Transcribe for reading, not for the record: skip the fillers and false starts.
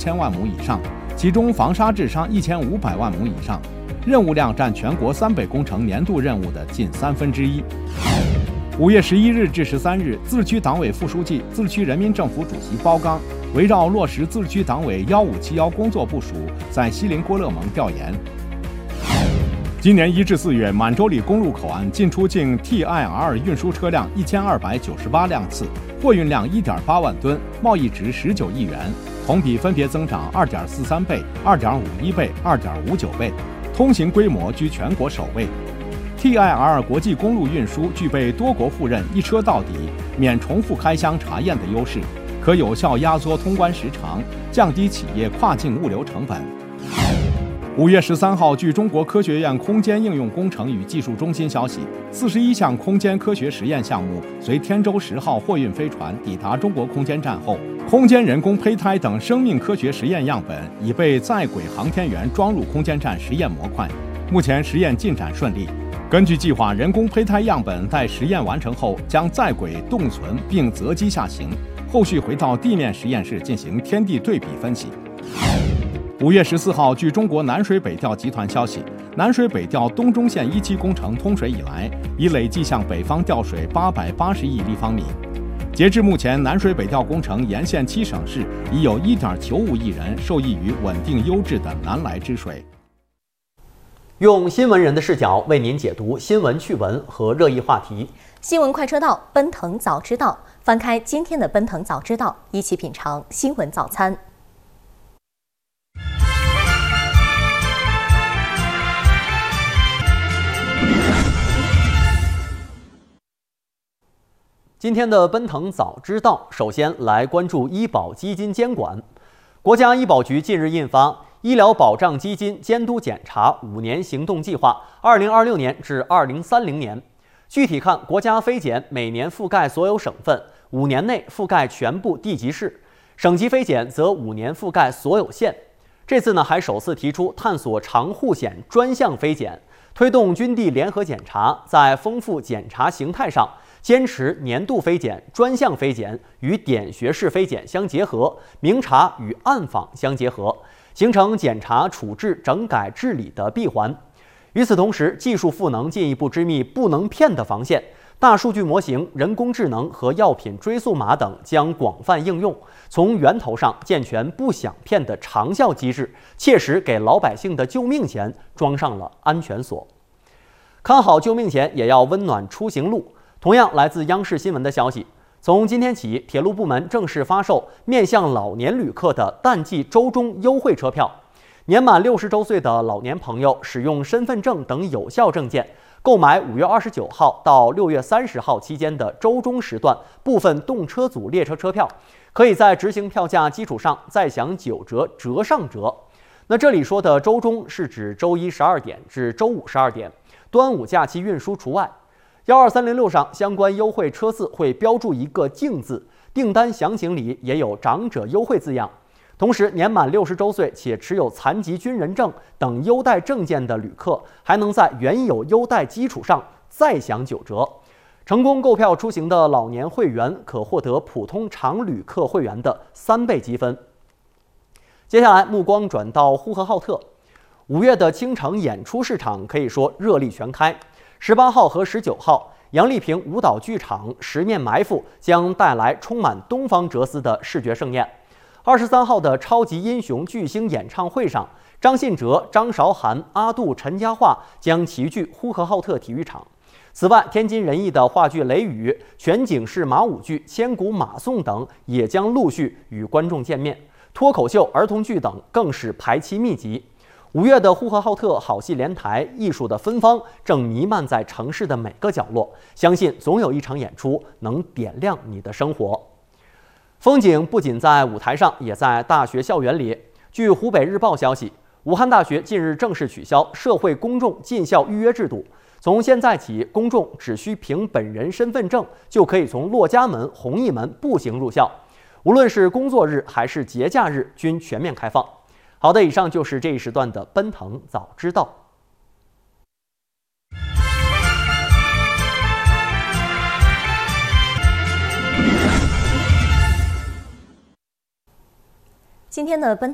1000万亩以上，其中防沙治沙1500万亩以上，任务量占全国三北工程年度任务的近1/3。5月11日至13日，自治区党委副书记、自治区人民政府主席包刚围绕落实自治区党委1571工作部署，在锡林郭勒盟调研。今年1至4月，满洲里公路口岸进出境 TIR 运输车辆1298辆次，货运量1.8万吨，贸易值19亿元，同比分别增长2.43倍、2.51倍、2.59倍，通行规模居全国首位。TIR 国际公路运输具备多国互认、一车到底、免重复开箱查验的优势，可有效压缩通关时长，降低企业跨境物流成本。5月13号，据中国科学院空间应用工程与技术中心消息，41项空间科学实验项目随天舟10号货运飞船抵达中国空间站后，空间人工胚胎等生命科学实验样本已被在轨航天员装入空间站实验模块，目前实验进展顺利。根据计划，人工胚胎样本待实验完成后将在轨冻存并择机下行，后续回到地面实验室进行天地对比分析。5月14号，据中国南水北调集团消息，南水北调东中线1期工程通水以来，已累计向北方调水880亿立方米。截至目前，南水北调工程沿线7省市已有1.95亿人受益于稳定优质的南来之水。 用新闻人的视角为您解读新闻趣闻和热议话题。 新闻快车道，奔腾早知道。翻开今天的奔腾早知道，一起品尝新闻早餐。 今天的奔腾早知道，首先来关注医保基金监管。国家医保局近日印发《医疗保障基金监督检查5年行动计划（2026年至2030年）》，具体看，国家非检每年覆盖所有省份，5年内覆盖全部地级市；省级非检则5年覆盖所有县。这次还首次提出探索长护险专项非检，推动军地联合检查，在丰富检查形态上坚持年度非检、专项非检与点学式非检相结合，明察与暗访相结合，形成检查处置整改治理的闭环。与此同时，技术赋能进一步织密不能骗的防线，大数据模型、人工智能和药品追溯码等将广泛应用，从源头上健全不想骗的长效机制，切实给老百姓的救命钱装上了安全锁。看好救命钱，也要温暖出行路。同样来自央视新闻的消息，从今天起，铁路部门正式发售面向老年旅客的淡季周中优惠车票。年满60周岁的老年朋友使用身份证等有效证件，购买5月29号到6月30号期间的周中时段部分动车组列车车票，可以在执行票价基础上再享9折折上折。那这里说的周中是指周一12点至周五12点，端午假期运输除外。12306上相关优惠车次会标注一个敬字，订单详情里也有长者优惠字样。同时，年满60周岁且持有残疾军人证等优待证件的旅客，还能在原有优待基础上再享9折。成功购票出行的老年会员可获得普通常旅客会员的3倍积分。接下来，目光转到呼和浩特，5月的青城演出市场可以说热力全开。18号和19号，杨丽萍舞蹈剧场《十面埋伏》将带来充满东方哲思的视觉盛宴。23号的超级英雄巨星演唱会上，张信哲、张韶涵、阿杜、陈嘉桦将齐聚呼和浩特体育场。此外，天津人艺的话剧《雷雨》、全景式马舞剧《千古马颂》等也将陆续与观众见面。脱口秀、儿童剧等更是排期密集。5月的呼和浩特好戏连台，艺术的芬芳正弥漫在城市的每个角落，相信总有一场演出能点亮你的生活。风景不仅在舞台上，也在大学校园里。据湖北日报消息，武汉大学近日正式取消社会公众进校预约制度，从现在起，公众只需凭本人身份证就可以从骆家门、弘毅门步行入校，无论是工作日还是节假日均全面开放。好的，以上就是这一时段的奔腾早知道。 今天的奔